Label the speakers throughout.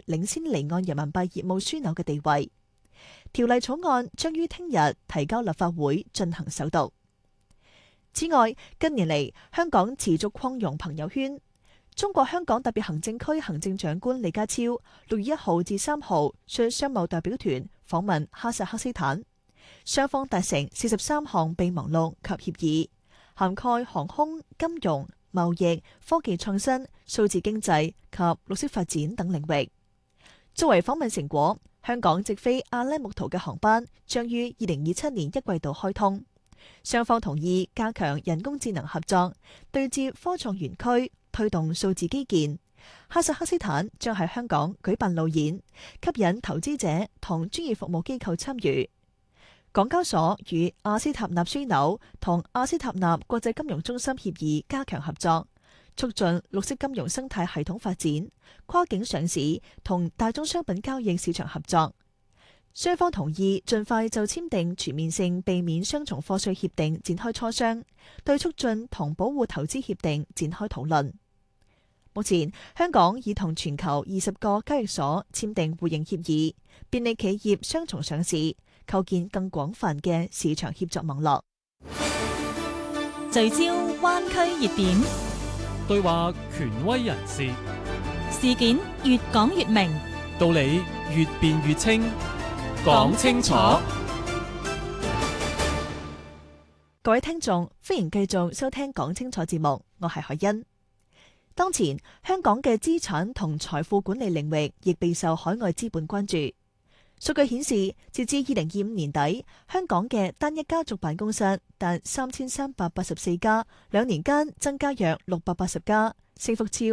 Speaker 1: 領先離岸人民幣業務樞紐嘅地位。條例草案將於聽日提交立法會進行首讀。此外，近年嚟香港持續擴容朋友圈。中國香港特別行政區行政長官李家超6月1號至3號率商務代表團訪問哈薩克斯坦，雙方達成43項備忘錄及協議，涵蓋航空、金融、貿易、科技創新、數字經濟及綠色發展等領域。作為訪問成果，香港直飛阿拉木圖嘅航班將於2027年1季度開通。雙方同意加強人工智能合作，對接科創園區，推動數字基建。哈薩克斯坦將喺香港舉辦路演，吸引投資者同專業服務機構參與。港交所與阿斯塔納樞紐同阿斯塔納國際金融中心協議加強合作，促進綠色金融生態系統發展，跨境上市同大宗商品交易市場合作。雙方同意盡快就簽訂全面性避免雙重課稅協定展開磋商，對促進同保護投資協定展開討論。目前，香港已同全球20個交易所簽訂互認協議，便利企業雙重上市，構建更廣泛嘅市場協作網絡。
Speaker 2: 聚焦灣區熱點，
Speaker 3: 對話權威人士，
Speaker 2: 事件越講越明，
Speaker 3: 道理越辯越清。講清楚。
Speaker 1: 各位聽眾，歡迎繼續收聽講清楚節目，我係海欣。當前香港嘅資產同財富管理領域亦備受海外資本關注。數據顯示，截至2025年底，香港嘅單一家族辦公室達3384家，2年間增加約680家，升幅超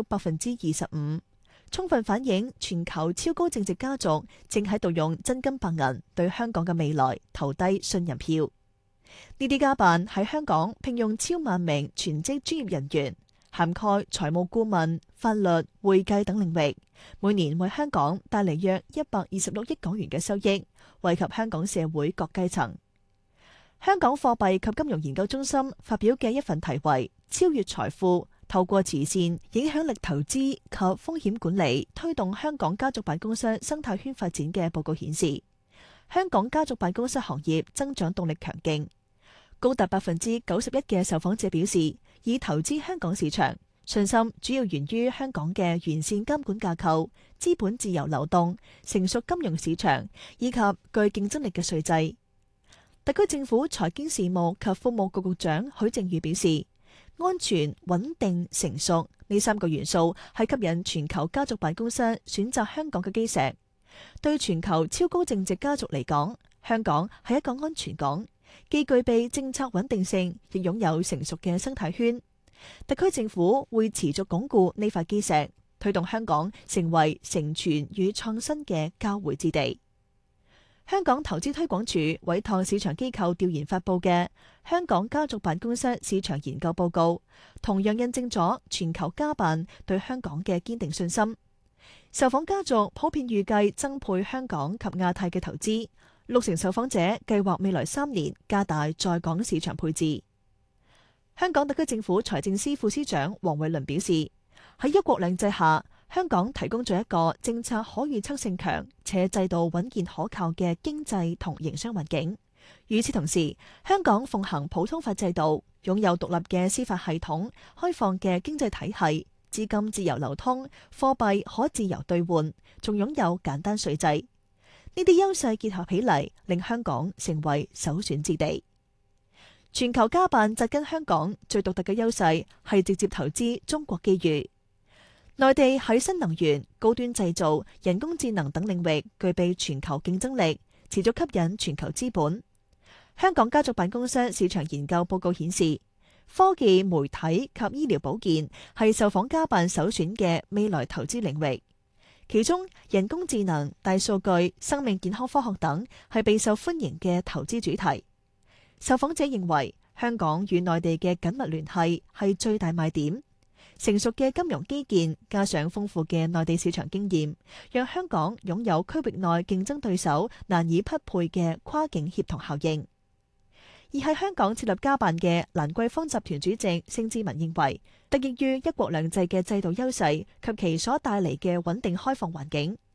Speaker 1: 25%。充分反映全球超高淨值家族正喺度用真金白銀對香港嘅未來投低信任票。呢啲家辦喺香港聘用超萬名全職專業人員，涵蓋財務顧問、法律、會計等領域，每年為香港帶嚟約126億港元嘅收益，惠及香港社會各階層。香港貨幣及金融研究中心發表嘅一份題為《超越財富：透過慈善、影響力投資及風險管理，推動香港家族辦公室生態圈發展》嘅報告顯示，香港家族辦公室行業增長動力強勁，高達91%嘅受訪者表示以投資香港市場，信心主要源於香港嘅完善監管架構、資本自由流動、成熟金融市場以及具競爭力嘅稅制。特區政府財經事務及庫務局局長許正宇表示，安全、穩定、成熟呢3個元素係吸引全球家族辦公室選擇香港嘅基石。對全球超高淨值家族嚟講，香港係一個安全港，既具備政策穩定性，亦擁有成熟嘅生態圈。特區政府會持續鞏固呢塊基石，推動香港成為承傳與創新嘅交匯之地。香港投資推廣署委託市場機構調研發佈嘅《香港家族辦公室市場研究報告》，同樣印證咗全球家辦對香港嘅堅定信心。受訪家族普遍預計增配香港及亞太嘅投資，60%受訪者計劃未來3年加大在港市場配置。香港特區政府財政司副司長黃偉綸表示，喺一國兩制下，香港提供咗一個政策可預測性強且制度穩健可靠嘅經濟同營商環境。與此同時，香港奉行普通法制度，擁有獨立嘅司法系統、開放嘅經濟體系、資金自由流通、貨幣可自由兌換，仲擁有簡單稅制。呢啲優勢結合起嚟，令香港成為首選之地。全球家辦紮根香港最獨特嘅優勢係直接投資中國機遇。內地喺新能源、高端製造、人工智能等領域具備全球競爭力，持續吸引全球資本。香港家族辦公室市場研究報告顯示，科技、媒體及醫療保健係受訪家辦首選嘅未來投資領域，其中人工智能、大數據、生命健康科學等係備受歡迎嘅投資主題。受訪者認為，香港與內地嘅緊密聯繫係最大賣點。成熟嘅金融基建加上豐富嘅內地市場經驗，讓香港擁有區域內競爭對手難以匹配嘅跨境協同效應。而喺香港設立家辦嘅蘭桂坊集團主席盛智文認為，得益於一國兩制嘅制度優勢及其所帶嚟嘅穩定開放環境，